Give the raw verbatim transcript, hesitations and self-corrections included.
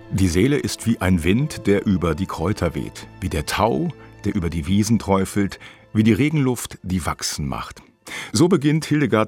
Die Seele ist wie ein Wind, der über die Kräuter weht, wie der Tau, der über die Wiesen träufelt, wie die Regenluft, die wachsen macht. So beginnt Hildegard